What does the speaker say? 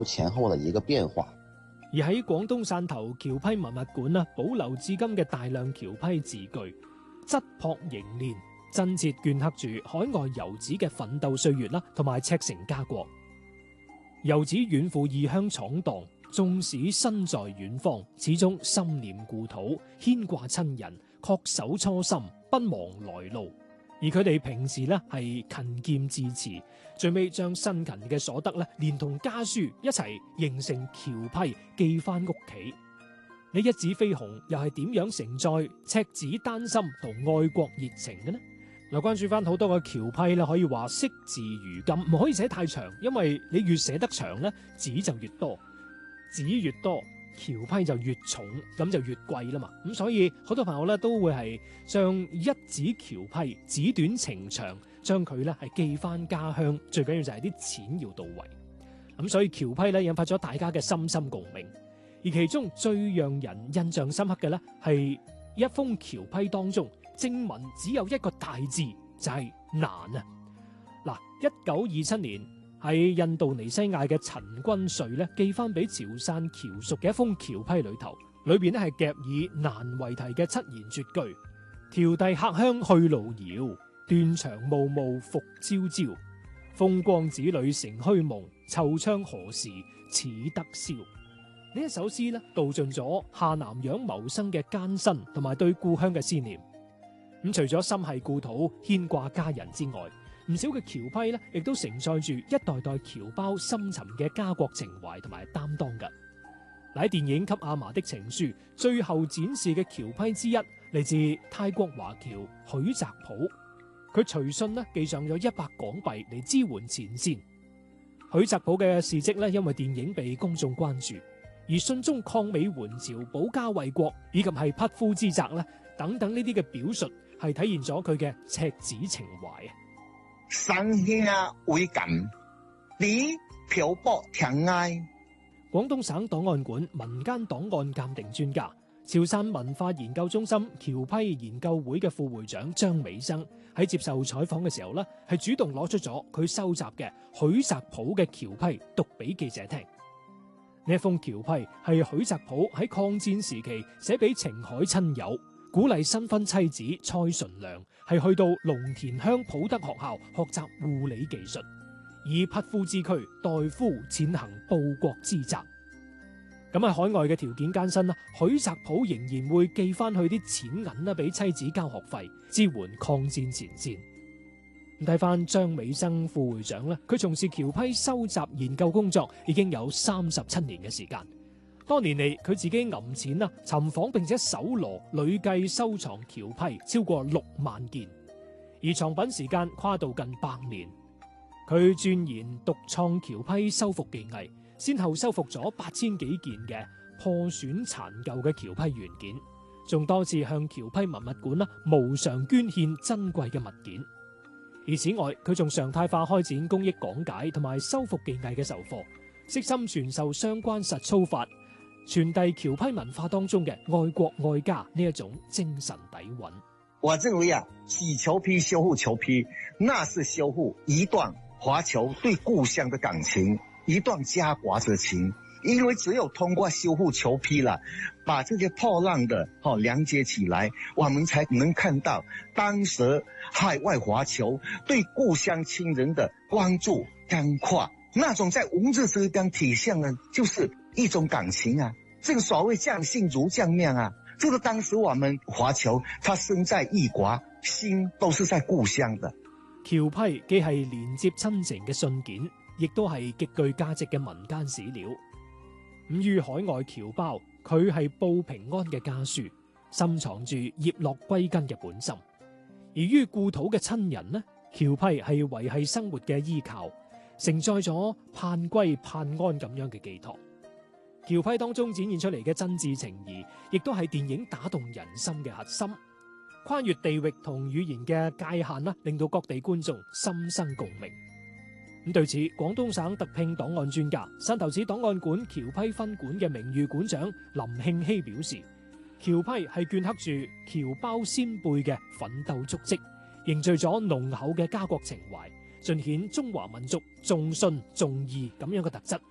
前後的一個變化。 而喺廣東汕頭僑批文物館啦，保留至今嘅大量僑批字句，質樸凝練，真切鐫刻住海外遊子嘅奮鬥歲月啦，同埋赤誠家國。遊子遠赴異鄉闖蕩，縱使身在遠方，始終心念故土，牽掛親人，恪守初心，不忘來路。而佢哋平時咧係勤儉致辭，最尾將辛勤嘅所得咧，連同家書一齊形成僑批寄翻屋企。呢一紙飛鴻又係點樣承載赤子丹心同愛國熱情嘅呢？嗱，關注翻好多個僑批咧，可以話惜字如金，唔可以寫太長，因為你越寫得長咧，紙就越多，紙越多，僑批就越重，咁就越貴啦嘛。咁所以好多朋友咧都會係將一紙僑批紙短情長，將佢咧係寄翻家鄉。最緊要就係啲錢要到位。咁所以僑批咧引發咗大家嘅深深共鳴。而其中最讓人印象深刻嘅咧係一封僑批當中，正文只有一個大字，就係難啊！嗱，1927年喺印度尼西亞嘅陳君瑞咧寄翻俾潮汕僑屬嘅一封僑批裏頭，裏邊咧係夾以難為題嘅7言絕句：迢遞客鄉去路遙，斷腸暮暮復朝朝。風光子女成虛夢，惆悵何時始得宵。呢一首詩咧道盡咗下南洋謀生嘅艱辛，同埋對故鄉嘅思念。咁除咗心繫故土、牽掛家人之外，唔少嘅僑批咧，亦都承載住一代代僑胞深沉嘅家國情懷同埋擔當㗎。喺電影《給阿嫲的情書》最後展示嘅僑批之一，嚟自泰國華僑許澤普，佢隨信咧寄上咗100港幣嚟支援前線。許澤普嘅事蹟咧，因為電影被公眾關注，而信中抗美援朝、保家衛國以及係匹夫之責咧等等呢啲嘅表述，係體現咗佢嘅赤子情懷啊！ 山鄉為感，你漂泊天涯。 廣東省檔案館民間檔案鑑定專家、潮汕文化研究中心僑批研究會嘅副會長張美生喺接受採訪嘅時候呢，係主動攞出咗佢收集嘅許澤普嘅僑批讀俾記者聽。呢一封僑批係許澤普喺抗戰時期寫俾澄海親友，鼓勵新婚妻子蔡純良係去到龍田鄉普德學校學習護理技術，以匹夫之軀代夫踐行報國之責。咁喺海外嘅條件艱辛啦，許澤普仍然會寄翻去啲錢銀啦，俾妻子交學費，支援抗戰前線。睇翻張美生副會長咧，佢從事僑批收集研究工作已經有37年嘅時間。多年嚟，佢自己揞錢啦，尋訪並且搜羅累計收藏僑批超過6萬件，而藏品時間跨度近100年。佢鑽研獨創僑批修復技藝，先後修復咗8000幾件嘅破損殘舊嘅僑批原件，仲多次向僑批文物館啦無償捐獻珍貴嘅物件。而此外，佢仲常態化開展公益講解同埋修復技藝嘅授課，悉心傳授相關實操法，傳遞僑批文化當中嘅愛國愛家呢一種精神底蘊。 我認為洗僑批、修復僑批，那是修復一段華僑對故鄉的感情，一段家國之情。因為只有通過修復僑批了，把這些破爛的連接起來，我們才能看到當時海外華僑對故鄉親人的關注關懷，那種在文字之間體現的就是一種感情啊。這個所謂將信如將命啊，這個當時我們華僑他身在異國，心都是在故鄉的。 僑批既係連接親情嘅信件，亦都係極具價值嘅民間史料。咁於海外僑胞，佢係報平安嘅家書，深藏住葉落歸根嘅本心；而於故土嘅親人呢，僑批係維繫生活嘅依靠，承載咗盼歸盼安咁樣嘅寄託。僑批當中展現出嚟嘅真摯情誼，亦都係電影打動人心嘅核心。跨越地域同語言嘅界限啦，令到各地觀眾心生共鳴。咁對此，廣東省特聘檔案專家、汕頭市檔案館僑批分館嘅名譽館長林慶熙表示，僑批係鐫刻住僑胞先輩嘅奮鬥足跡，凝聚咗濃厚嘅家國情懷，盡顯中華民族重信重義咁樣嘅特質。